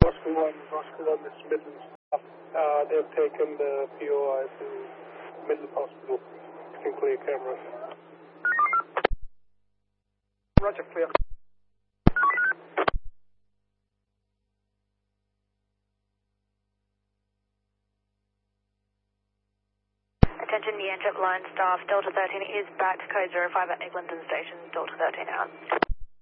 Oscar 1, this is Midlands. They've taken the POI to Midlands Hospital. You can clear cameras. Roger, clear. Attention, the Antwerp line staff, Delta 13 is back to code 05 at Eglinton Station, Delta 13 out.